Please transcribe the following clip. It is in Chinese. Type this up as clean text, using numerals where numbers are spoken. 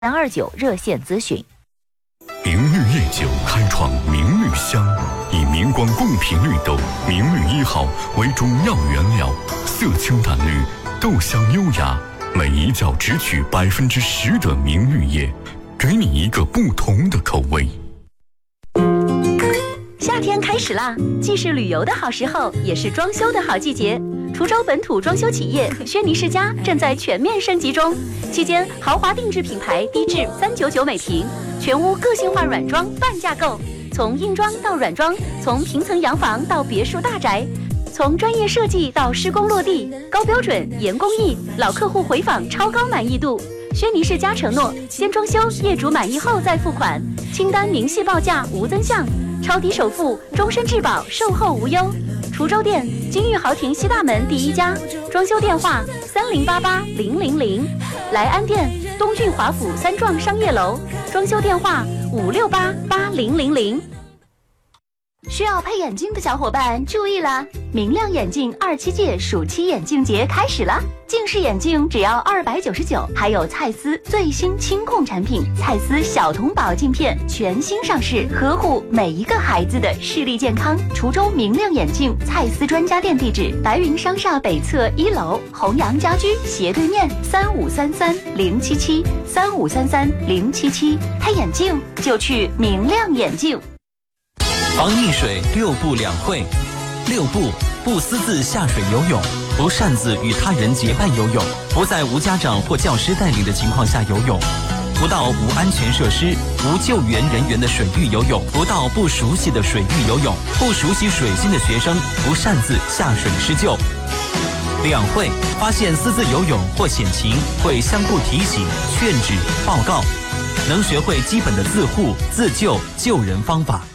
329热线咨询。 明绿夜酒开创明绿香，以明光贡品绿豆明绿1号为中药原料，色清淡绿，豆香优雅，每一窖只取10%的明绿叶，给你一个不同的口味。 夏天开始啦，既是旅游的好时候，也是装修的好季节。滁州本土装修企业轩尼诗家正在全面升级中，期间豪华定制品牌低至399每平，全屋个性化软装半价购，从硬装到软装，从平层洋房到别墅大宅，从专业设计到施工落地，高标准严工艺，老客户回访超高满意度。轩尼诗家承诺，先装修，业主满意后再付款，清单明细报价无增项，超低首付，终身质保，售后无忧。滁州店金玉豪庭西大门第1家，装修电话30880000，莱安店东郡华府3幢商业楼，装修电话5688000。需要配眼镜的小伙伴注意了，明亮眼镜27届暑期眼镜节开始了，近视眼镜只要299，还有蔡司最新清控产品蔡司小童宝镜片全新上市，呵护每一个孩子的视力健康。滁州明亮眼镜蔡司专家店地址：白云商厦北侧1楼，弘阳家居斜对面，3533-077，3533-077，配眼镜就去明亮眼镜。 防溺水6步2会：6步，不私自下水游泳，不擅自与他人结伴游泳，不在无家长或教师带领的情况下游泳，不到无安全设施、无救援人员的水域游泳，不到不熟悉的水域游泳，不熟悉水性的学生不擅自下水施救。2会，发现私自游泳或险情，会相互提醒、劝止、报告，能学会基本的自护、自救、救人方法。